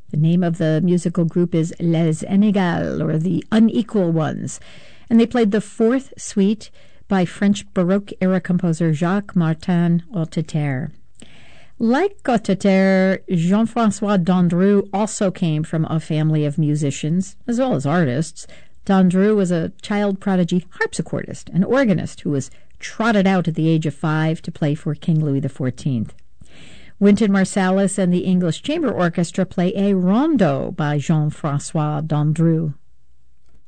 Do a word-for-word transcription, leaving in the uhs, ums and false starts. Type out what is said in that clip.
The name of the musical group is Les Inégales, or the Unequal Ones, and they played the fourth suite by French Baroque-era composer Jacques Martin Hotteterre. Like Hotteterre, Jean-François Dandru also came from a family of musicians, as well as artists. Dandru was a child prodigy harpsichordist and organist who was trotted out at the age of five to play for King Louis the fourteenth. Wynton Marsalis and the English Chamber Orchestra play a rondo by Jean-François Dandru.